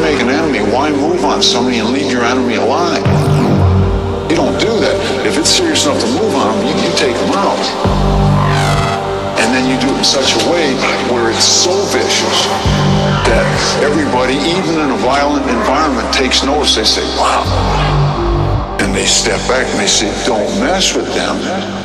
make an enemy, why move on somebody and leave your enemy alive? You don't do that. If it's serious enough to move on them, you take them out. And then you do it in such a way where it's so vicious that everybody, even in a violent environment, takes notice. They say, wow. And they step back and they say, don't mess with them.